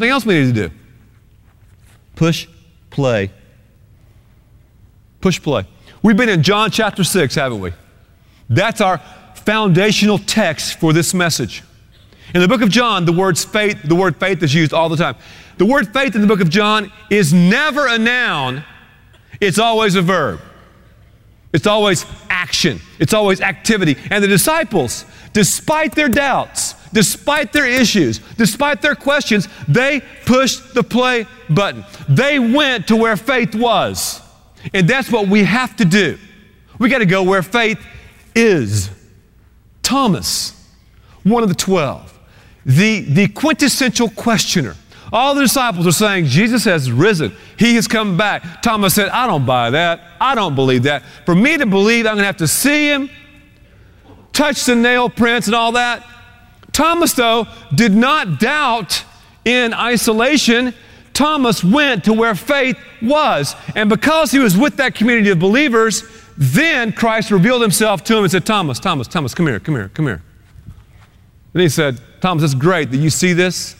something else we need to do. Push play. Push play. We've been in John chapter 6, haven't we? That's our foundational text for this message. In the book of John, the word faith is used all the time. The word faith in the book of John is never a noun. It's always a verb. It's always action. It's always activity. And the disciples, despite their doubts, despite their issues, despite their questions, they pushed the play button. They went to where faith was. And that's what we have to do. We got to go where faith is. Thomas, one of the 12, the quintessential questioner. All the disciples are saying, Jesus has risen. He has come back. Thomas said, I don't buy that. I don't believe that. For me to believe, I'm going to have to see Him, touch the nail prints and all that. Thomas, though, did not doubt in isolation. Thomas went to where faith was. And because he was with that community of believers, then Christ revealed Himself to him and said, Thomas, come here. And He said, Thomas, it's great that you see this,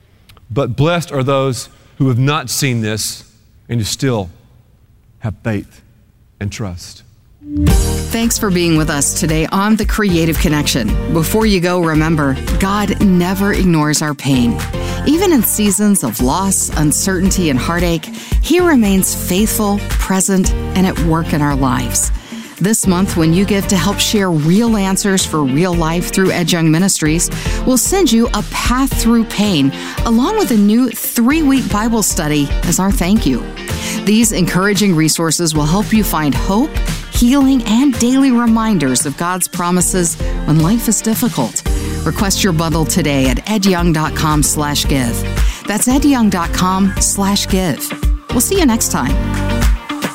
but blessed are those who have not seen this and who still have faith and trust. Thanks for being with us today on The Creative Connection. Before you go, remember, God never ignores our pain. Even in seasons of loss, uncertainty, and heartache, He remains faithful, present, and at work in our lives. This month, when you give to help share real answers for real life through Ed Young Ministries, we'll send you a Path Through Pain, along with a new 3-week Bible study as our thank you. These encouraging resources will help you find hope, healing, and daily reminders of God's promises when life is difficult. Request your bundle today at edyoung.com/give. That's edyoung.com/give. We'll see you next time.